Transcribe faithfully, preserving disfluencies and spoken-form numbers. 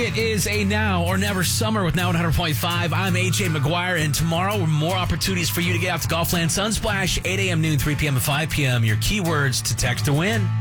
It is a now or never summer with Now one hundred point five. I'm A J McGuire, and tomorrow more opportunities for you to get out to Golfland Sunsplash, eight a.m., noon, three p.m., and five p.m. Your keywords to text to win.